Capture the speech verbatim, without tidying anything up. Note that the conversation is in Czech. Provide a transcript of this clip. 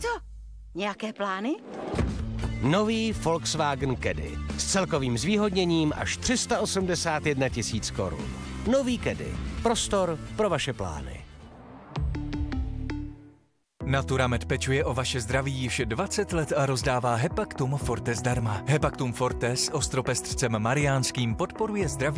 co? Nějaké plány? Nový Volkswagen Caddy s celkovým zvýhodněním až tři sta osmdesát jedna tisíc korun. Nový Caddy. Prostor pro vaše plány. Naturamed pečuje o vaše zdraví již dvacet let a rozdává Hepaktum Forte zdarma. Hepaktum Forte s ostropestřcem mariánským podporuje zdraví